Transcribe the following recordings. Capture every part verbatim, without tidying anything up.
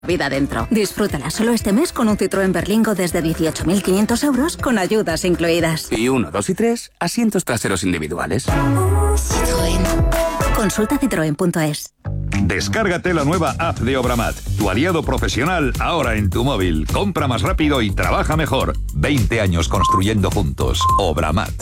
Vida dentro. Disfrútala solo este mes con un Citroën Berlingo desde dieciocho mil quinientos euros con ayudas incluidas. Y uno, dos y tres, asientos traseros individuales. Citroën. Consulta citroen punto es. Descárgate la nueva app de Obramat, tu aliado profesional ahora en tu móvil. Compra más rápido y trabaja mejor. veinte años construyendo juntos. Obramat.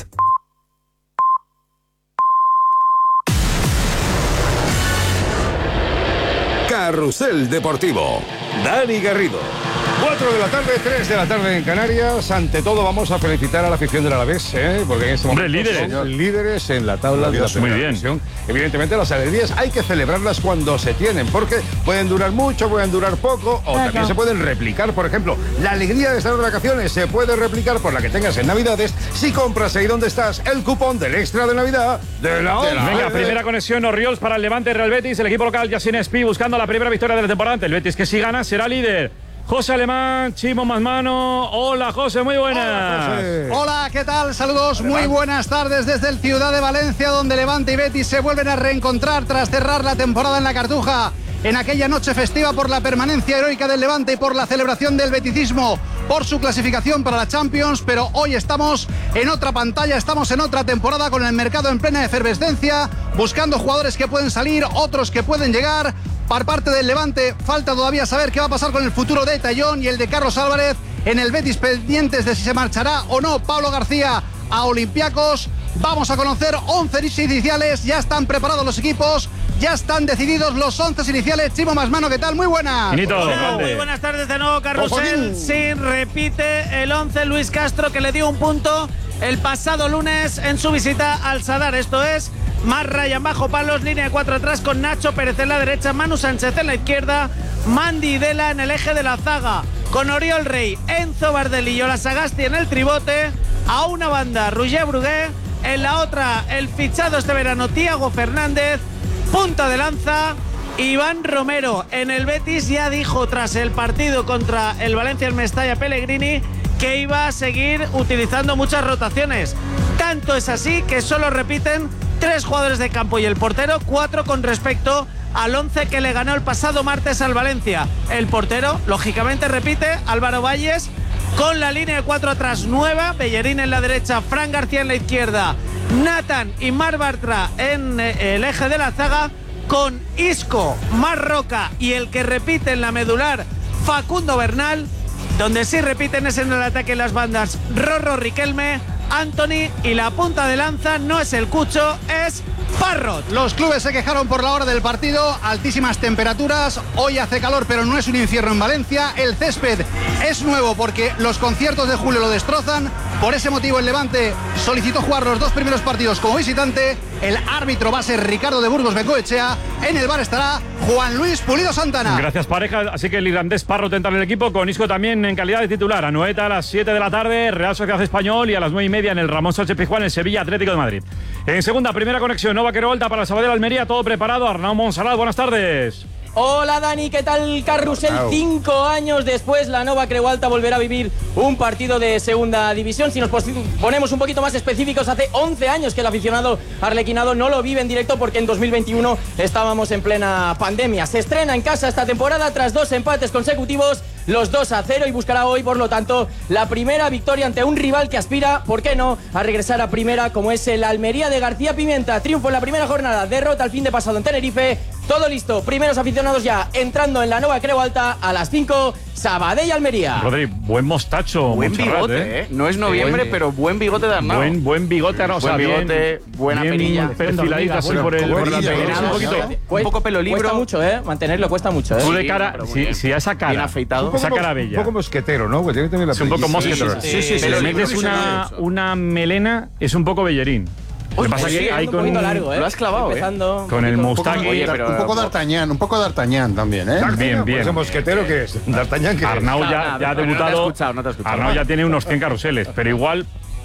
Carrusel Deportivo. Dani Garrido. cuatro de la tarde, tres de la tarde en Canarias. Ante todo vamos a felicitar a la afición del Alavés, ¿eh? Porque en este momento Hombre, líderes. son líderes en la tabla de la primera división. Evidentemente las alegrías hay que celebrarlas cuando se tienen, porque pueden durar mucho, pueden durar poco, o también se pueden replicar. Por ejemplo, la alegría de estar de vacaciones se puede replicar por la que tengas en Navidades si compras ahí donde estás el cupón del extra de Navidad de la ONCE. Venga, primera conexión Orriols para el Levante Real Betis. El equipo local Yasin Espí buscando la primera victoria de la temporada. El Betis, que si gana será líder. José Alemán, Chimo Masmano. Hola, José, muy buenas. Hola, José. Hola, ¿qué tal? Saludos, muy buenas tardes desde el Ciudad de Valencia, donde Levante y Betis se vuelven a reencontrar tras cerrar la temporada en la Cartuja. En aquella noche festiva por la permanencia heroica del Levante y por la celebración del beticismo, por su clasificación para la Champions, pero hoy estamos en otra pantalla, estamos en otra temporada con el mercado en plena efervescencia, buscando jugadores que pueden salir, otros que pueden llegar. Por parte del Levante, falta todavía saber qué va a pasar con el futuro de Tallón y el de Carlos Álvarez. En el Betis, pendientes de si se marchará o no Pablo García a Olympiacos. Vamos a conocer once iniciales, ya están preparados los equipos, ya están decididos los once iniciales. Chimo Masmano, ¿qué tal? Muy buenas. Finito, muy buenas tardes de nuevo, Carrusel. Sí, repite el once Luis Castro, que le dio un punto el pasado lunes en su visita al Sadar. Esto es más Ryan bajo palos, línea de cuatro atrás con Nacho Pérez en la derecha, Manu Sánchez en la izquierda, Mandy Dela en el eje de la zaga, con Oriol Rey, Enzo Bardelli y Yola Sagasti en el tribote. A una banda Roger Brugué, en la otra el fichado este verano Thiago Fernández. Punta de lanza Iván Romero. En el Betis ya dijo tras el partido contra el Valencia en Mestalla Pellegrini que iba a seguir utilizando muchas rotaciones. Tanto es así que solo repiten tres jugadores de campo y el portero, cuatro con respecto al once que le ganó el pasado martes al Valencia. El portero, lógicamente, repite, Álvaro Valles, con la línea de cuatro atrás nueva, Bellerín en la derecha, Fran García en la izquierda, Nathan y Mar Bartra en el eje de la zaga, con Isco, Mar Roca y el que repite en la medular, Facundo Bernal. Donde sí repiten es en el ataque en las bandas Rorro Riquelme, Anthony, y la punta de lanza no es el Cucho, es Parrot. Los clubes se quejaron por la hora del partido, altísimas temperaturas, hoy hace calor pero no es un infierno en Valencia, el césped es nuevo porque los conciertos de julio lo destrozan, por ese motivo el Levante solicitó jugar los dos primeros partidos como visitante, el árbitro va a ser Ricardo de Burgos Bengoechea, en el bar estará Juan Luis Pulido Santana. Gracias, pareja, así que el irlandés Parrot entra en el equipo, con Isco también en calidad de titular. A Noeta a las siete de la tarde, Real Sociedad Español, y a las nueve y media en el Ramón Sánchez Pizjuán, el Sevilla Atlético de Madrid. En segunda, primera conexión, Nova Querolta para el Sabadell Almería, todo preparado. Arnau Monsalat, buenas tardes. Hola Dani, ¿qué tal Carrusel? Wow. Cinco años después la Nova Creualta volverá a vivir un partido de segunda división. Si nos ponemos un poquito más específicos, hace once años que el aficionado arlequinado no lo vive en directo porque en dos mil veintiuno estábamos en plena pandemia. Se estrena en casa esta temporada tras dos empates consecutivos, los dos a cero, y buscará hoy, por lo tanto, la primera victoria ante un rival que aspira, ¿por qué no?, a regresar a primera, como es el Almería de García Pimienta. Triunfo en la primera jornada, derrota el fin de pasado en Tenerife. Todo listo, primeros aficionados ya entrando en la Nova Creualta a las cinco, Sabadell Almería. Rodri, buen mostacho. Buen Montserrat, bigote, ¿eh? No es noviembre, buen, pero buen bigote de Arnau. Buen, buen bigote, Arnau. Buen bigote, bien, buena bien perilla. perfiladita así por el... Por la perilla, un poquito. Un poco pelo libro. Cuesta mucho, ¿eh? Mantenerlo cuesta mucho, ¿eh? Tú de cara, si, si a esa cara, bien afeitado, esa cara bella. Un poco mosquetero, ¿no? Pues tiene que tener la es un poco mosquetero. Sí, sí, sí. Si le metes una, una melena, es un poco Bellerín. Lo que pasa es que hay con un largo, ¿eh? Lo has clavado, empezando, ¿eh? Con el Mustang. Oye, pero un poco d'Artagnan, un poco d'Artagnan también, ¿eh? Bien, bien. ¿Ese mosquetero qué es? ¿D'Artagnan qué es? Arnau ya, no, no, ya ha no, debutado. No te he escuchado, no te he escuchado. Arnau ya tiene unos cien carruseles, pero igual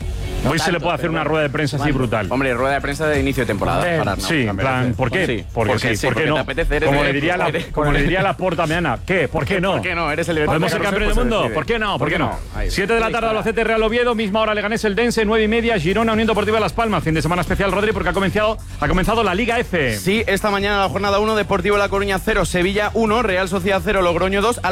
Hoy se le puede hacer una rueda de prensa así brutal. Hombre, rueda de prensa de inicio de temporada. Eh, para Arnau. sí, en plan, ¿por qué? Sí, porque, porque sí, sí, ¿por qué porque no? te apetece, eres como, el- le diría la, eres- como le diría la Porta mañana, ¿qué? ¿Por qué no? ¿Por qué no? Eres el ¿Podemos ser director campeones del carrusel, pues mundo? decide. ¿Por qué no? ¿Por qué no? Ahí. siete de la tarde, Albacete, Real Oviedo, misma hora Leganés, el Dense, nueve y media, Girona, Unión Deportiva Las Palmas. Fin de semana especial, Rodri, porque ha comenzado, ha comenzado la Liga F. Sí, esta mañana la jornada uno, Deportivo La Coruña cero, Sevilla uno, Real Sociedad cero, Logroño dos.